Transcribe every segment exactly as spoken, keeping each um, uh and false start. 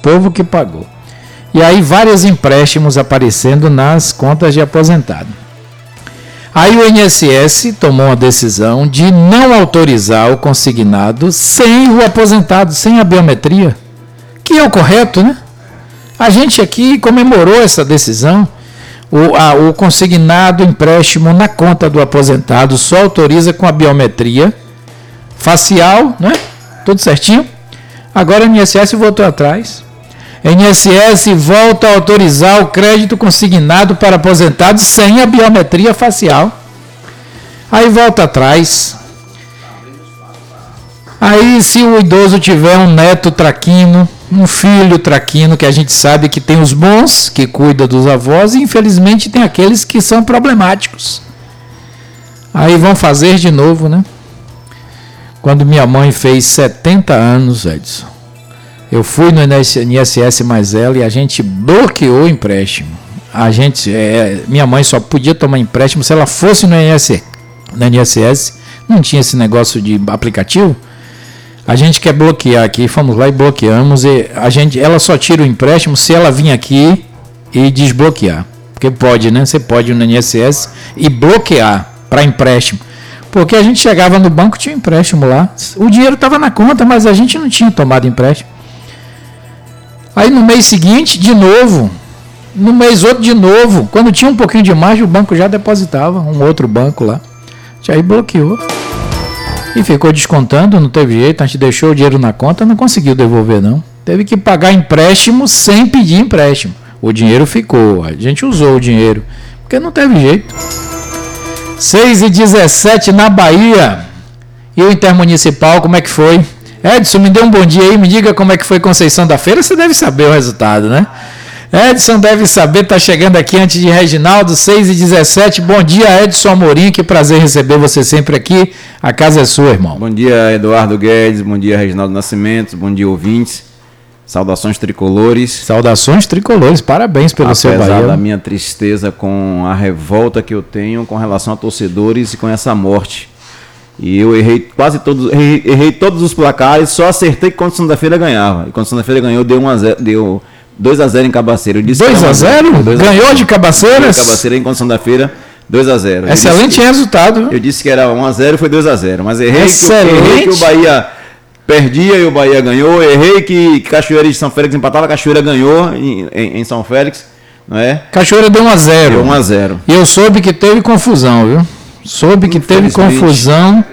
povo que pagou. E aí vários empréstimos aparecendo nas contas de aposentado. Aí o I N S S tomou a decisão de não autorizar o consignado sem o aposentado, sem a biometria, que é o correto, né? A gente aqui comemorou essa decisão. O, a, o consignado empréstimo na conta do aposentado só autoriza com a biometria facial, né? Tudo certinho. Agora o I N S S voltou atrás. O I N S S volta a autorizar o crédito consignado para aposentados sem a biometria facial. Aí volta atrás. Aí, se o idoso tiver um neto traquino, um filho traquino, que a gente sabe que tem os bons, que cuida dos avós, e infelizmente tem aqueles que são problemáticos. Aí vão fazer de novo, né? Quando minha mãe fez setenta anos, Edson, eu fui no I N S S mais ela e a gente bloqueou o empréstimo. A gente, é, minha mãe só podia tomar empréstimo se ela fosse no I N S S, não tinha esse negócio de aplicativo. A gente quer bloquear aqui, fomos lá e bloqueamos. E a gente, ela só tira o empréstimo se ela vir aqui e desbloquear. Porque pode, né? Você pode ir no I N S S e bloquear para empréstimo. Porque a gente chegava no banco, tinha um empréstimo lá. O dinheiro estava na conta, mas a gente não tinha tomado empréstimo. Aí no mês seguinte, de novo. No mês outro, de novo. Quando tinha um pouquinho de margem, o banco já depositava. Um outro banco lá. Aí bloqueou. E ficou descontando, não teve jeito. A gente deixou o dinheiro na conta, não conseguiu devolver não. Teve que pagar empréstimo sem pedir empréstimo. O dinheiro ficou. A gente usou o dinheiro. Porque não teve jeito. seis e dezessete na Bahia. E o Intermunicipal, como é que foi? Edson, me dê um bom dia aí, me diga como é que foi Conceição da Feira, você deve saber o resultado, né? Edson deve saber, está chegando aqui antes de Reginaldo, seis e dezessete. Bom dia, Edson Amorim, que prazer receber você sempre aqui. A casa é sua, irmão. Bom dia, Eduardo Guedes, bom dia, Reginaldo Nascimento, bom dia, ouvintes. Saudações tricolores. Saudações tricolores, parabéns pelo seu Bahia. Apesar da minha tristeza com a revolta que eu tenho com relação a torcedores e com essa morte. E eu errei quase todos, errei, errei todos os placares, só acertei que quando Santa Feira ganhava. E quando Santa Feira ganhou, deu um a zero, deu dois a zero em Cabaceira. dois a zero? Ganhou de Cabaceiras? Cabaceira em Santa Feira, dois a zero. Excelente eu resultado. Eu disse que era um a zero e foi dois a zero. Mas errei que, errei que o Bahia perdia e o Bahia ganhou. Errei que Cachoeira de São Félix empatava, Cachoeira ganhou em, em, em São Félix. Não é? Cachoeira deu um a zero. Deu um a zero. E eu soube que teve confusão, viu? Soube que teve confusão.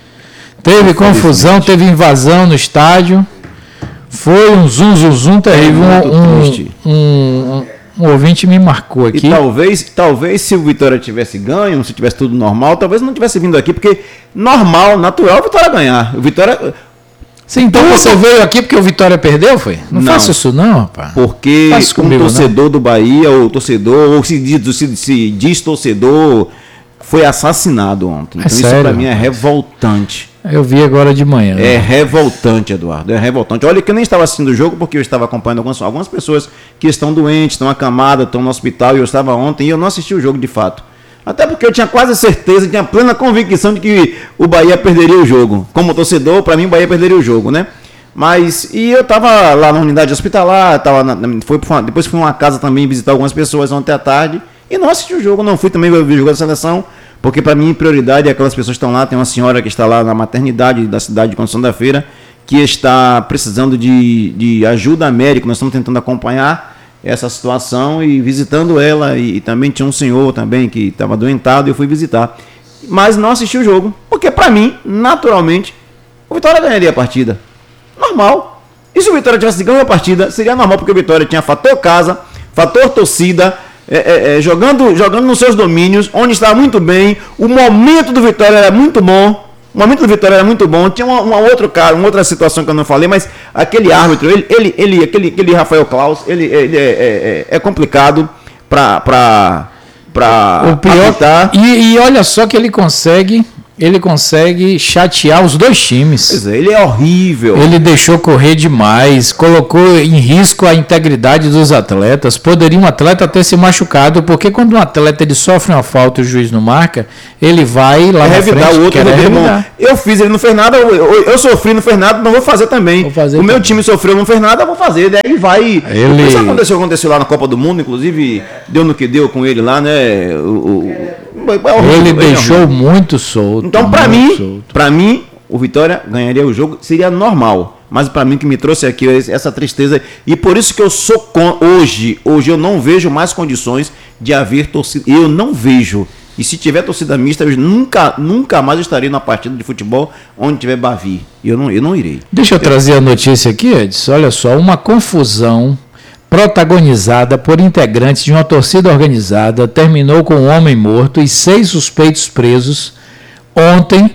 Teve confusão, teve invasão no estádio. Foi um zum, zum, zum terrível. Um, um, um, um ouvinte me marcou aqui. E talvez, talvez se o Vitória tivesse ganho, se tivesse tudo normal, talvez não tivesse vindo aqui, porque normal, natural, o Vitória ganhar. O Vitória... Sim, então tudo... você veio aqui porque o Vitória perdeu, foi? Não, não faça isso não, rapaz. Porque o torcedor não. do Bahia, o torcedor, ou se diz, se, se diz torcedor, foi assassinado ontem. Então é isso para mim é revoltante. Eu vi agora de manhã. É revoltante, Eduardo, é revoltante. Olha que eu nem estava assistindo o jogo porque eu estava acompanhando algumas, algumas pessoas que estão doentes, estão acamadas, estão no hospital, e eu estava ontem e eu não assisti o jogo de fato. Até porque eu tinha quase certeza, tinha plena convicção de que o Bahia perderia o jogo. Como torcedor, para mim o Bahia perderia o jogo, né? Mas, e eu estava lá na unidade hospitalar, tava na, foi, depois fui numa casa também visitar algumas pessoas ontem à tarde e não assisti o jogo, não fui também ver o jogo da seleção. Porque para mim, prioridade é aquelas pessoas que estão lá. Tem uma senhora que está lá na maternidade da cidade de Conceição da Feira, que está precisando de, de ajuda médica. Nós estamos tentando acompanhar essa situação e visitando ela. E, e também tinha um senhor também que estava doentado e eu fui visitar. Mas não assisti o jogo, porque para mim, naturalmente, o Vitória ganharia a partida. Normal. E se o Vitória tivesse ganho a partida, seria normal, porque o Vitória tinha fator casa, fator torcida, É, é, é, jogando, jogando nos seus domínios, onde estava muito bem. O momento do Vitória era muito bom. O momento do Vitória era muito bom. Tinha uma, uma outro cara, uma outra situação que eu não falei, mas aquele árbitro, ele, ele, ele aquele, aquele Rafael Claus, ele, ele é, é, é complicado para para o pior. E, e olha só que ele consegue, ele consegue chatear os dois times. Pois é, ele é horrível. Ele deixou correr demais, colocou em risco a integridade dos atletas. Poderia um atleta ter se machucado, porque quando um atleta ele sofre uma falta e o juiz não marca, ele vai lá é na revidar frente, o outro. revidar. Eu fiz, ele não fez nada, eu, eu, eu sofri, não fez nada, não vou fazer também. Vou fazer o também. meu time sofreu, não fez nada, eu vou fazer. Daí vai. Ele... Isso aconteceu, aconteceu lá na Copa do Mundo, inclusive, deu no que deu com ele lá, né? O, o, Ele deixou muito solto. Então, para mim, para mim, o Vitória ganharia o jogo, seria normal. Mas para mim que me trouxe aqui essa tristeza e por isso que eu sou com hoje, hoje eu não vejo mais condições de haver torcida. Eu não vejo. E se tiver torcida mista, eu nunca, nunca mais estarei na partida de futebol onde tiver Bavi. Eu não, eu não irei. Deixa eu, eu trazer a notícia aqui, Edson. Olha só, uma confusão protagonizada por integrantes de uma torcida organizada terminou com um homem morto e seis suspeitos presos ontem,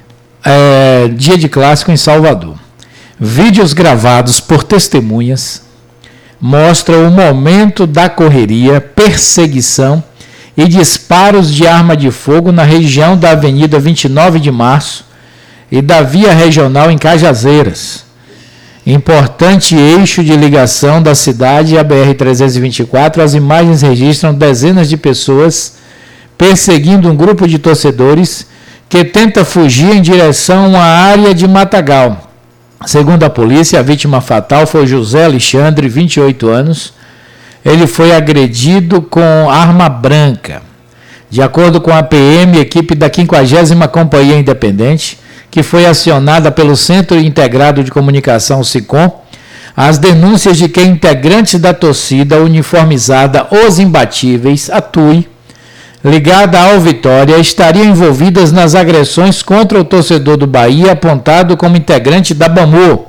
é, dia de clássico em Salvador. Vídeos gravados por testemunhas mostram o momento da correria, perseguição e disparos de arma de fogo na região da Avenida vinte e nove de março e da Via Regional em Cajazeiras. Importante eixo de ligação da cidade à B R trezentos e vinte e quatro, as imagens registram dezenas de pessoas perseguindo um grupo de torcedores que tenta fugir em direção à área de Matagal. Segundo a polícia, a vítima fatal foi José Alexandre, vinte e oito anos. Ele foi agredido com arma branca. De acordo com a P M, equipe da quinquagésima Companhia Independente, que foi acionada pelo Centro Integrado de Comunicação SICOM, as denúncias de que integrantes da torcida uniformizada Os Imbatíveis, a T U I, ligada ao Vitória, estariam envolvidas nas agressões contra o torcedor do Bahia, apontado como integrante da BAMU.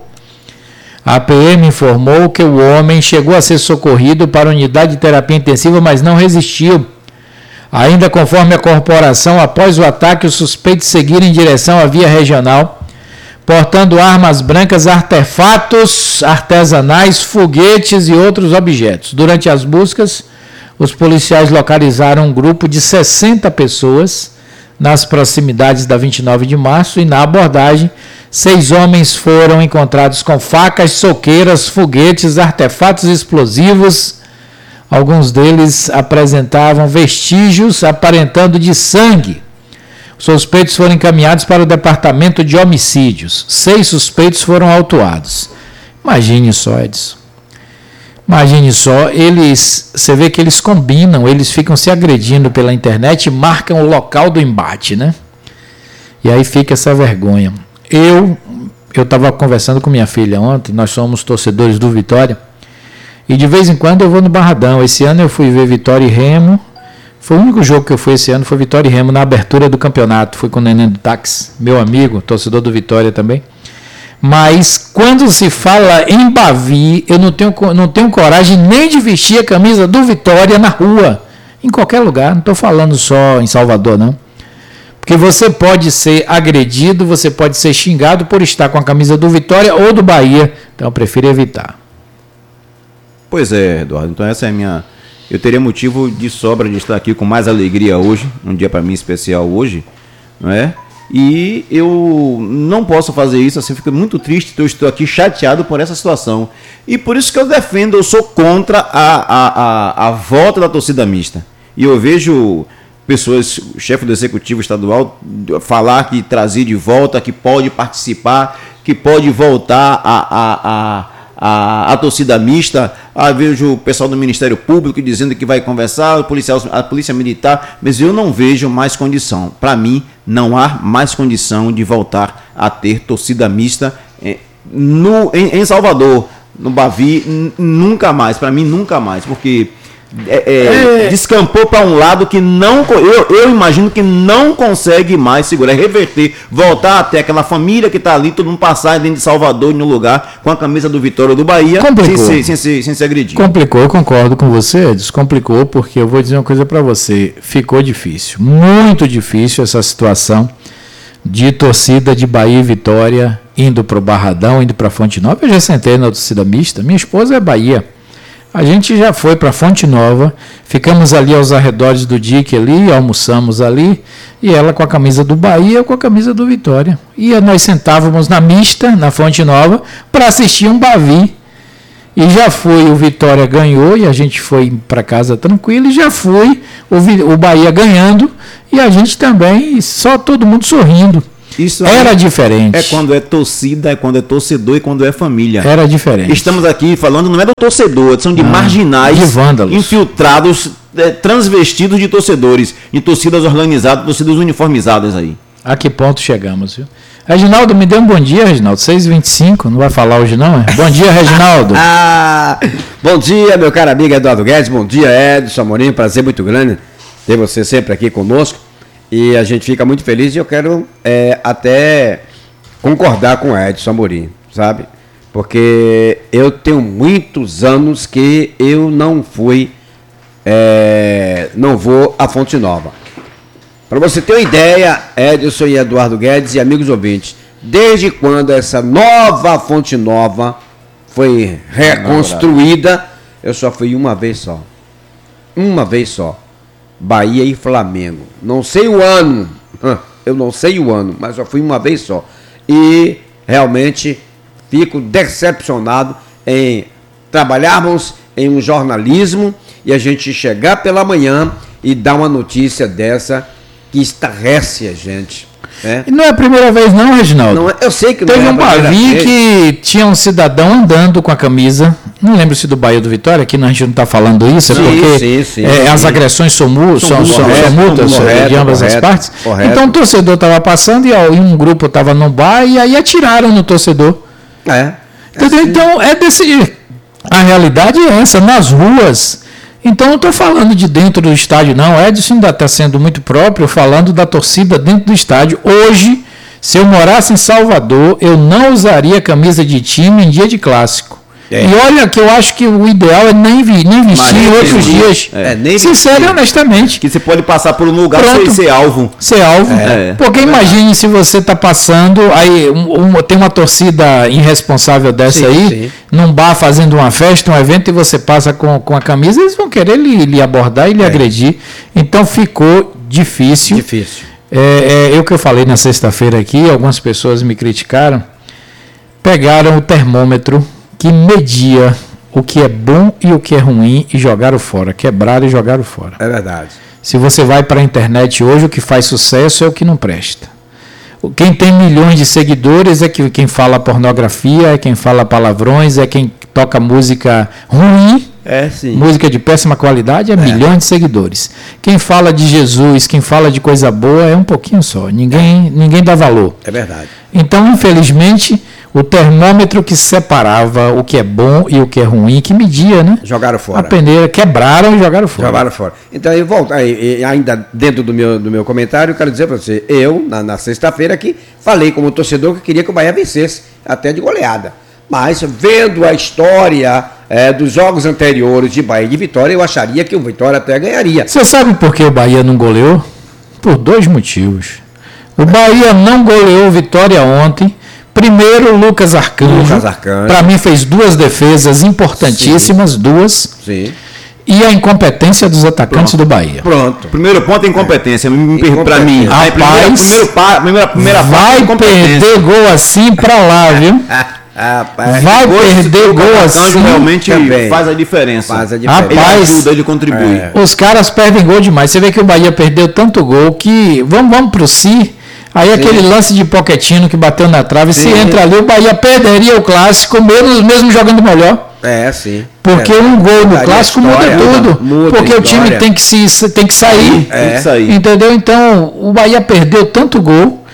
A P M informou que o homem chegou a ser socorrido para a unidade de terapia intensiva, mas não resistiu. Ainda conforme a corporação, após o ataque, os suspeitos seguiram em direção à via regional, portando armas brancas, artefatos artesanais, foguetes e outros objetos. Durante as buscas, os policiais localizaram um grupo de sessenta pessoas nas proximidades da vinte e nove de março e na abordagem, seis homens foram encontrados com facas, soqueiras, foguetes, artefatos explosivos. Alguns deles apresentavam vestígios aparentando de sangue. Os suspeitos foram encaminhados para o departamento de homicídios. Seis suspeitos foram autuados. Imagine só, Edson. Imagine só, eles, você vê que eles combinam, eles ficam se agredindo pela internet e marcam o local do embate, né? E aí fica essa vergonha. Eu eu estava conversando com minha filha ontem, nós somos torcedores do Vitória, e de vez em quando eu vou no Barradão. Esse ano eu fui ver Vitória e Remo. Foi o único jogo que eu fui esse ano, foi Vitória e Remo na abertura do campeonato. Fui com o Neném do Táxi, meu amigo, torcedor do Vitória também. Mas quando se fala em Bavi, eu não tenho, não tenho coragem nem de vestir a camisa do Vitória na rua, em qualquer lugar. Não estou falando só em Salvador, não. Porque você pode ser agredido, você pode ser xingado por estar com a camisa do Vitória ou do Bahia. Então eu prefiro evitar. Pois é, Eduardo. Então essa é a minha... Eu teria motivo de sobra de estar aqui com mais alegria hoje, um dia para mim especial hoje, não é? E eu não posso fazer isso, assim, fico muito triste, então eu estou aqui chateado por essa situação. E por isso que eu defendo, eu sou contra a, a, a, a volta da torcida mista. E eu vejo pessoas, o chefe do executivo estadual, falar que trazer de volta, que pode participar, que pode voltar a... a, a A, a torcida mista. Ah, vejo o pessoal do Ministério Público dizendo que vai conversar, o policial, a polícia militar, mas eu não vejo mais condição. Para mim, não há mais condição de voltar a ter torcida mista eh, no, em, em Salvador, no Bavi, n- nunca mais. Para mim, nunca mais, porque é, é, é. descampou para um lado que não, eu, eu imagino que não consegue mais segurar, reverter, voltar até aquela família que está ali, todo mundo passar dentro de Salvador, em um lugar, com a camisa do Vitória ou do Bahia, sem ser, sem, ser, sem ser agredido. Complicou, eu concordo com você, descomplicou, porque eu vou dizer uma coisa para você, ficou difícil, muito difícil essa situação de torcida de Bahia e Vitória, indo para o Barradão, indo para a Fonte Nova. Eu já sentei na torcida mista, minha esposa é Bahia. A gente já foi para Fonte Nova, ficamos ali aos arredores do dique ali, almoçamos ali, e ela com a camisa do Bahia, eu com a camisa do Vitória. E nós sentávamos na mista, na Fonte Nova, para assistir um Bavi. E já foi, o Vitória ganhou, e a gente foi para casa tranquilo, e já foi o, o Bahia ganhando, e a gente também, só todo mundo sorrindo. Isso era é, diferente. É quando é torcida, é quando é torcedor e quando é família. Era diferente. Estamos aqui falando, não é do torcedor, são de ah, marginais, de vândalos, infiltrados, é, transvestidos de torcedores, em torcidas organizadas, torcidas uniformizadas aí. A que ponto chegamos, viu? Reginaldo, me dê um bom dia, Reginaldo. seis e vinte e cinco, não vai falar hoje não, é? Bom dia, Reginaldo. ah, bom dia, meu caro amigo Eduardo Guedes. Bom dia, Edson Amorim. Prazer muito grande ter você sempre aqui conosco. E a gente fica muito feliz e eu quero é, até concordar com o Edson Amorim, sabe? Porque eu tenho muitos anos que eu não fui, é, não vou à Fonte Nova. Para você ter uma ideia, Edson e Eduardo Guedes e amigos ouvintes, desde quando essa nova Fonte Nova foi reconstruída, eu só fui uma vez só. Uma vez só. Bahia e Flamengo. Não sei o ano, eu não sei o ano, mas só fui uma vez só. E realmente fico decepcionado em trabalharmos em um jornalismo e a gente chegar pela manhã e dar uma notícia dessa que estarrece a gente. É. E não é a primeira vez não, Reginaldo. Não, eu sei que não Teve é um Bavi que tinha um cidadão andando com a camisa, não lembro se do Bahia ou do Vitória, aqui a gente não está falando isso, é porque sim, sim, é, sim. as agressões são, mu são, são, são, são multas correto, de ambas correto, as partes. Correto. Então o torcedor estava passando e, ó, e um grupo estava no bar e aí atiraram no torcedor. É. é Entendeu? assim. Então é desse... A realidade é essa, nas ruas. Então não estou falando de dentro do estádio, não. Edson ainda está sendo muito próprio falando da torcida dentro do estádio. Hoje, se eu morasse em Salvador, eu não usaria camisa de time em dia de clássico. É. E olha que eu acho que o ideal é nem, vi, nem vestir em outros dias. É, nem sincero e honestamente. Que você pode passar por um lugar sem ser alvo. Ser alvo. É. Porque é imagine se você está passando, aí um, um, tem uma torcida irresponsável dessa sim, aí, sim. num bar fazendo uma festa, um evento, e você passa com, com a camisa, eles vão querer lhe, lhe abordar e lhe é. agredir. Então ficou difícil. Difícil. É, é, eu que eu falei na sexta-feira aqui, algumas pessoas me criticaram, pegaram o termômetro que media o que é bom e o que é ruim e jogaram fora, quebraram e jogaram fora. É verdade. Se você vai para a internet hoje, o que faz sucesso é o que não presta. Quem tem milhões de seguidores é que, quem fala pornografia, é quem fala palavrões, é quem toca música ruim, é, sim. música de péssima qualidade, é, é milhões de seguidores. Quem fala de Jesus, quem fala de coisa boa é um pouquinho só, ninguém, ninguém dá valor. É verdade. Então, infelizmente, o termômetro que separava o que é bom e o que é ruim, que media, né? Jogaram fora. A peneira, quebraram e jogaram fora. Jogaram fora. Então, eu volto, aí, ainda dentro do meu, do meu comentário, eu quero dizer para você, eu, na, na sexta-feira aqui, falei como torcedor que queria que o Bahia vencesse, até de goleada. Mas, vendo a história é, dos jogos anteriores de Bahia e de Vitória, eu acharia que o Vitória até ganharia. Você sabe por que o Bahia não goleou? Por dois motivos. O Bahia não goleou o Vitória ontem. Primeiro, Lucas Arcanjo, Arcanjo. para mim fez duas defesas importantíssimas, Sim. duas. Sim. E a incompetência dos atacantes Pronto. do Bahia. Pronto. Primeiro ponto é incompetência. É. Para mim. Rapaz, primeiro, primeiro pa, primeira, primeira vai parte perder gol assim para lá, viu? Rapaz, vai perder gol assim. Realmente também. faz a diferença. Faz a diferença. Rapaz, ele ajuda, ele contribui. É. Os caras perdem gol demais. Você vê que o Bahia perdeu tanto gol que vamos, vamos pro si. Aí Sim. aquele lance de Pochettino que bateu na trave, sim. se entra ali, o Bahia perderia o clássico, mesmo, mesmo jogando melhor. É, sim. Porque é. um gol no clássico história, muda tudo. Muda porque o time tem que, se, tem que sair. É. Tem que sair. Entendeu? Então, o Bahia perdeu tanto gol.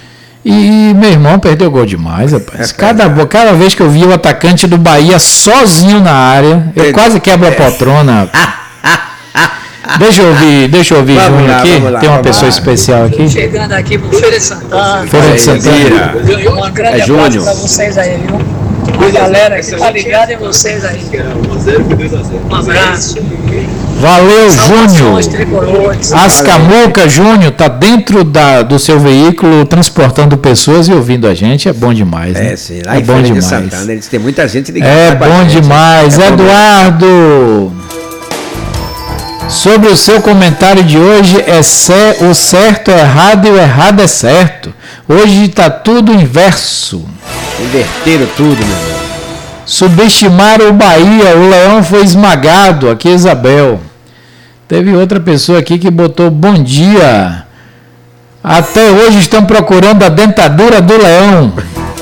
E meu irmão perdeu gol demais, rapaz. É, cada, cada vez que eu vi o atacante do Bahia sozinho na área, eu é. quase quebro a poltrona. Deixa eu ouvir, deixa eu ouvir vamos Júnior lá, aqui. Lá, Tem uma pessoa lá. especial aqui. Chegando aqui pro Feira de Santana. Feira de Santana. Um grande é abraço para vocês aí, viu? A galera que tá ligada em vocês aí. Um abraço. Valeu, Júnior. Ascamuca Júnior tá dentro da, do seu veículo transportando pessoas e ouvindo a gente. É bom demais, né? É, sim. Lá é em bom Feira de demais. Santana, eles têm muita gente ligada. É com a bom gente. demais. É bom Eduardo, sobre o seu comentário de hoje, é cer- o certo é errado e o errado é certo. Hoje está tudo inverso. Inverteram tudo, meu irmão. Subestimaram o Bahia, o Leão foi esmagado. Aqui, Isabel. Teve outra pessoa aqui que botou bom dia. Até hoje estão procurando a dentadura do Leão.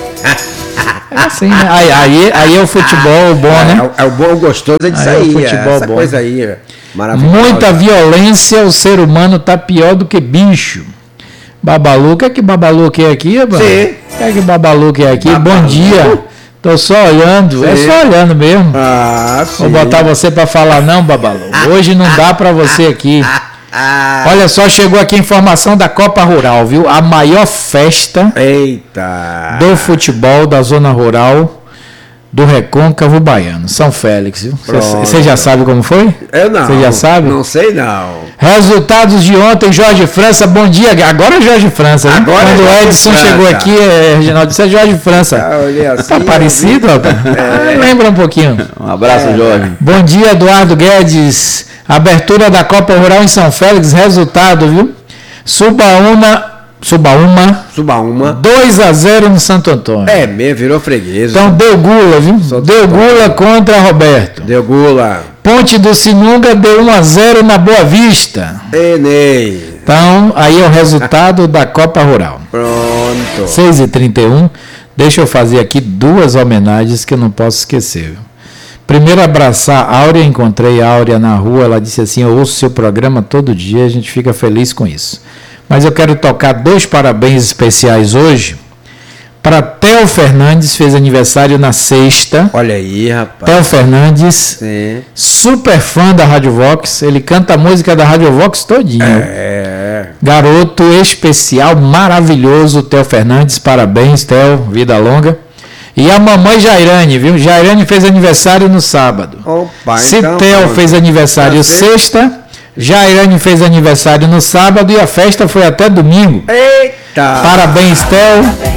É assim, né? Aí, aí, aí é o futebol bom, né? É, é o bom, o gostoso é disso Aí é o aí. futebol essa bom. coisa aí, é maravilhosa. Muita violência, o ser humano tá pior do que bicho. Babalu, o que é que Babalu quer aqui, mano? Sim. O que é que Babalu quer aqui? Babalu. Bom dia. Tô só olhando, é Sim. só olhando mesmo. Ah, sim. Vou botar você pra falar não, Babalu. Hoje não dá pra você aqui. Ah, Olha só, chegou aqui a informação da Copa Rural, viu? A maior festa eita. do futebol da zona rural do Recôncavo Baiano, São Félix, viu? Pronto. Você já sabe como foi? Eu não. Você já sabe? Não sei, não. Resultados de ontem, Jorge França, bom dia. Agora é Jorge França, né? Agora é Quando o Jorge Edson França. chegou aqui, é, Reginaldo, isso é Jorge França. Ah, olhei assim, Tá parecido, eu rapaz? Ah, lembra um pouquinho. Um abraço, Jorge. Bom dia, Eduardo Guedes. Abertura da Copa Rural em São Félix, resultado, viu? Subaúma, Subaúma, Subaúma. dois a zero no Santo Antônio. É mesmo, virou freguês. Então deu gula, viu? Deu gula contra Roberto. Deu gula. Ponte do Sinunga deu um a zero na Boa Vista. Enei. Então, aí é o resultado da Copa Rural. Pronto. seis e trinta e um. Deixa eu fazer aqui duas homenagens que eu não posso esquecer. Viu? Primeiro, abraçar a Áurea. Encontrei a Áurea na rua. Ela disse assim: eu ouço seu programa todo dia. A gente fica feliz com isso. Mas eu quero tocar dois parabéns especiais hoje para Theo Fernandes, fez aniversário na sexta. Olha aí, rapaz. Theo Fernandes, Sim. super fã da Rádio Vox. Ele canta a música da Rádio Vox todinho. É. Garoto especial, maravilhoso, Theo Fernandes. Parabéns, Theo, vida longa. E a mamãe Jairane, viu? Jairane fez aniversário no sábado. Opa, Se então, Theo pronto. fez aniversário Você- sexta, Jairane fez aniversário no sábado e a festa foi até domingo. Eita. Parabéns, Theo.